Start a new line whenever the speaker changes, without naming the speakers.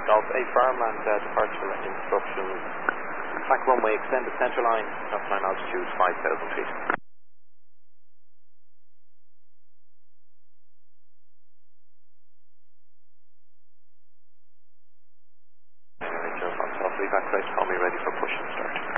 Golf 8 firm and departure instructions. Track runway extended centre line, climb altitude 5,000 feet. Just on top, leave that crest, call me ready for push and start.